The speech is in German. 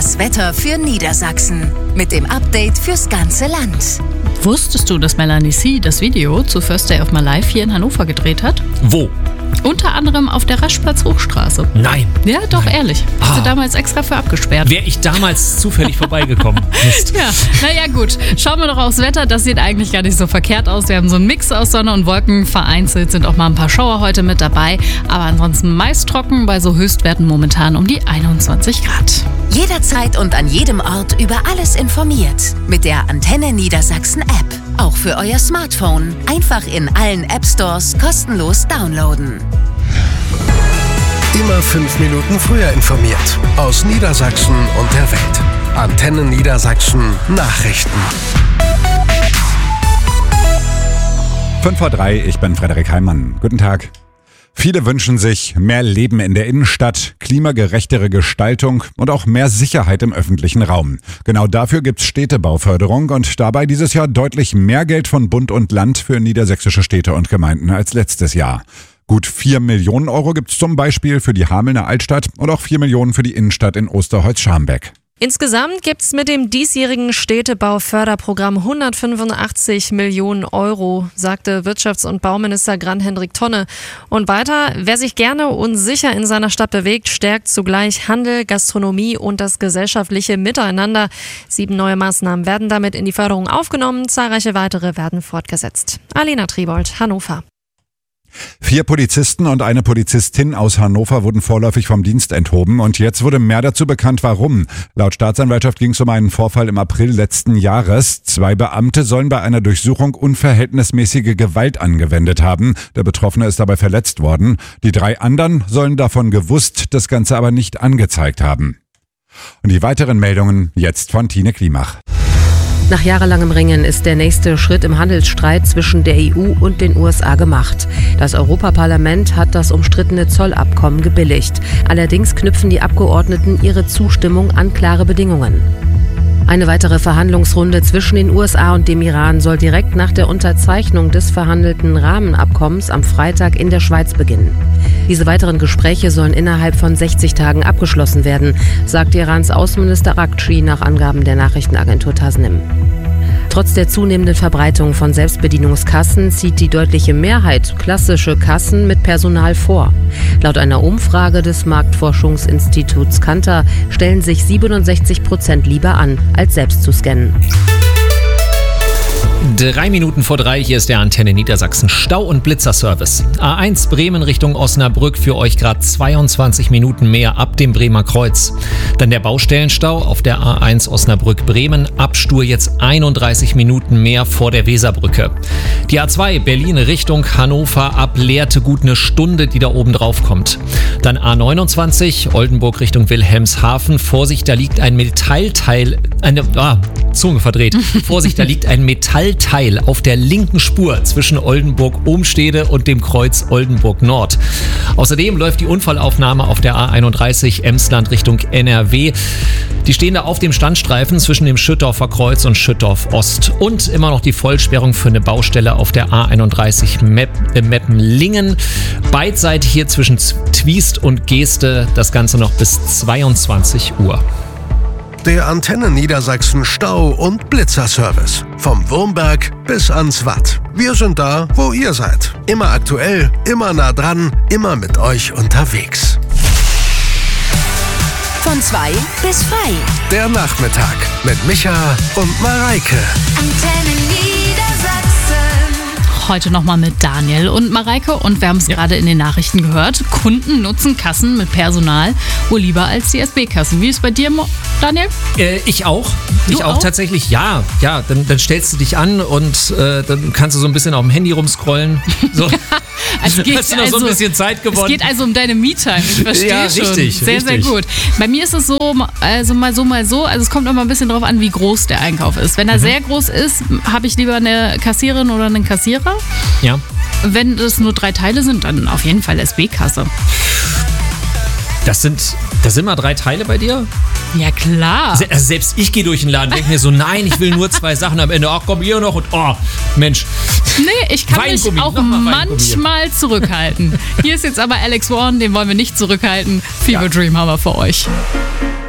Das Wetter für Niedersachsen mit dem Update fürs ganze Land. Wusstest du, dass Melanie C. das Video zu First Day of My Life hier in Hannover gedreht hat? Wo? Unter anderem auf der Raschplatz-Hochstraße. Nein. Ja, doch, ehrlich. Hat sie damals extra für abgesperrt. Wäre ich damals zufällig vorbeigekommen. Mist. Ja, naja gut. Schauen wir doch aufs Wetter. Das sieht eigentlich gar nicht so verkehrt aus. Wir haben so einen Mix aus Sonne und Wolken. Vereinzelt sind auch mal ein paar Schauer heute mit dabei. Aber ansonsten meist trocken, bei so Höchstwerten momentan um die 21 Grad. Jederzeit und an jedem Ort über alles informiert. Mit der Antenne Niedersachsen App. Auch für euer Smartphone. Einfach in allen App Stores kostenlos downloaden. Immer 5 Minuten früher informiert. Aus Niedersachsen und der Welt. Antenne Niedersachsen Nachrichten. 5:03 ich bin Frederik Heimann. Guten Tag. Viele wünschen sich mehr Leben in der Innenstadt, klimagerechtere Gestaltung und auch mehr Sicherheit im öffentlichen Raum. Genau dafür gibt's Städtebauförderung und dabei dieses Jahr deutlich mehr Geld von Bund und Land für niedersächsische Städte und Gemeinden als letztes Jahr. Gut 4 Millionen Euro gibt's zum Beispiel für die Hamelner Altstadt und auch 4 Millionen für die Innenstadt in Osterholz-Scharmbeck. Insgesamt gibt's mit dem diesjährigen Städtebauförderprogramm 185 Millionen Euro, sagte Wirtschafts- und Bauminister Gran-Hendrik Tonne. Und weiter, wer sich gerne und sicher in seiner Stadt bewegt, stärkt zugleich Handel, Gastronomie und das gesellschaftliche Miteinander. 7 neue Maßnahmen werden damit in die Förderung aufgenommen, zahlreiche weitere werden fortgesetzt. Alena Triebold, Hannover. 4 Polizisten und eine Polizistin aus Hannover wurden vorläufig vom Dienst enthoben und jetzt wurde mehr dazu bekannt, warum. Laut Staatsanwaltschaft ging es um einen Vorfall im April letzten Jahres. 2 Beamte sollen bei einer Durchsuchung unverhältnismäßige Gewalt angewendet haben. Der Betroffene ist dabei verletzt worden. Die 3 anderen sollen davon gewusst, das Ganze aber nicht angezeigt haben. Und die weiteren Meldungen jetzt von Tine Klimach. Nach jahrelangem Ringen ist der nächste Schritt im Handelsstreit zwischen der EU und den USA gemacht. Das Europaparlament hat das umstrittene Zollabkommen gebilligt. Allerdings knüpfen die Abgeordneten ihre Zustimmung an klare Bedingungen. Eine weitere Verhandlungsrunde zwischen den USA und dem Iran soll direkt nach der Unterzeichnung des verhandelten Rahmenabkommens am Freitag in der Schweiz beginnen. Diese weiteren Gespräche sollen innerhalb von 60 Tagen abgeschlossen werden, sagt Irans Außenminister Araghchi nach Angaben der Nachrichtenagentur Tasnim. Trotz der zunehmenden Verbreitung von Selbstbedienungskassen zieht die deutliche Mehrheit klassische Kassen mit Personal vor. Laut einer Umfrage des Marktforschungsinstituts Kantar stellen sich 67% lieber an, als selbst zu scannen. 3 Minuten vor 3, hier ist der Antenne Niedersachsen Stau- und Blitzerservice. A1 Bremen Richtung Osnabrück für euch gerade 22 Minuten mehr ab dem Bremer Kreuz. Dann der Baustellenstau auf der A1 Osnabrück-Bremen, Abstur jetzt 31 Minuten mehr vor der Weserbrücke. Die A2 Berlin Richtung Hannover ab Lehrte gut eine Stunde, die da oben drauf kommt. Dann A29 Oldenburg Richtung Wilhelmshaven, Vorsicht, da liegt ein Metallteil, Zunge verdreht. Vorsicht, da liegt ein Metallteil auf der linken Spur zwischen Oldenburg-Ohmstede und dem Kreuz Oldenburg-Nord. Außerdem läuft die Unfallaufnahme auf der A31 Emsland Richtung NRW. Die stehen da auf dem Standstreifen zwischen dem Schüttorfer Kreuz und Schüttorf Ost. Und immer noch die Vollsperrung für eine Baustelle auf der A31 Meppen-Lingen. Beidseitig hier zwischen Twiest und Geeste. Das Ganze noch bis 22 Uhr. Der Antenne Niedersachsen Stau- und Blitzerservice. Vom Wurmberg bis ans Watt. Wir sind da, wo ihr seid. Immer aktuell, immer nah dran, immer mit euch unterwegs. Von 2 bis 3. Der Nachmittag mit Micha und Mareike. Antenne Niedersachsen. Heute nochmal mit Daniel und Mareike und wir haben es gerade in den Nachrichten gehört. Kunden nutzen Kassen mit Personal wohl lieber als die SB-Kassen. Wie ist es bei dir, Daniel? Ich auch. Du auch? Tatsächlich, ja. Dann stellst du dich an und dann kannst du so ein bisschen auf dem Handy rumscrollen. So. Also hast du noch so ein bisschen Zeit gewonnen. Es geht also um deine Me-Time, ich verstehe ja, schon. Richtig, sehr, sehr gut. Bei mir ist es so, also mal so. Also es kommt immer ein bisschen drauf an, wie groß der Einkauf ist. Wenn er sehr groß ist, habe ich lieber eine Kassiererin oder einen Kassierer. Ja. Wenn es nur 3 Teile sind, dann auf jeden Fall SB-Kasse. Das sind mal 3 Teile bei dir? Ja, klar. Also selbst ich gehe durch den Laden, denke mir so, nein, ich will nur 2 Sachen am Ende. Ach komm, hier noch und oh, Mensch. Nee, ich kann mich Weingummi, auch manchmal zurückhalten. Hier ist jetzt aber Alex Warren, den wollen wir nicht zurückhalten. Fever Dream haben wir für euch.